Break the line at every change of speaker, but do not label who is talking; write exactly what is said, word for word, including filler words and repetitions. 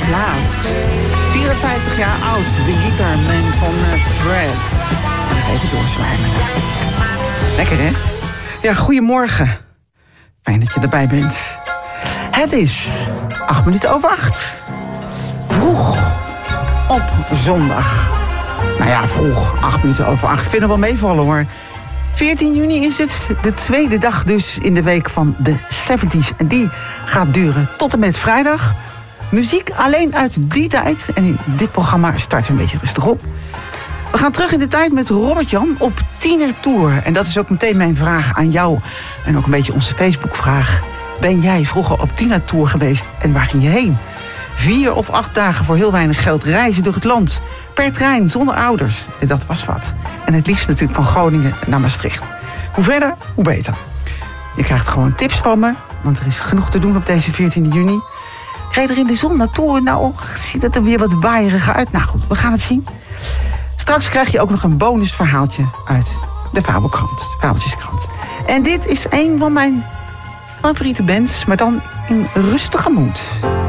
plaat. vierenvijftig jaar oud, de guitarman van uh, Brad. En nog even doorzwijmen. Lekker, hè? Ja, goedemorgen. Fijn dat je erbij bent. Het is acht minuten over acht. Vroeg op zondag. Nou ja, vroeg, acht minuten over acht. Ik vind het wel meevallen, hoor. veertien juni is het, de tweede dag dus in de week van de zeventig's. En die gaat duren tot en met vrijdag. Muziek alleen uit die tijd. En in dit programma starten we een beetje rustig op. We gaan terug in de tijd met Robert-Jan op tienertour. En dat is ook meteen mijn vraag aan jou. En ook een beetje onze Facebook-vraag. Ben jij vroeger op tienertour geweest en waar ging je heen? Vier of acht dagen voor heel weinig geld reizen door het land. Per trein, zonder ouders. En dat was wat. En het liefst natuurlijk van Groningen naar Maastricht. Hoe verder, hoe beter. Je krijgt gewoon tips van me. Want er is genoeg te doen op deze veertiende juni. Ga je er in de zon naartoe? Nou, ziet het er weer wat waaierig uit. Nou goed, we gaan het zien. Straks krijg je ook nog een bonusverhaaltje uit de Fabelkrant. De Fabeltjeskrant. En dit is een van mijn favoriete bands, maar dan in rustige moed.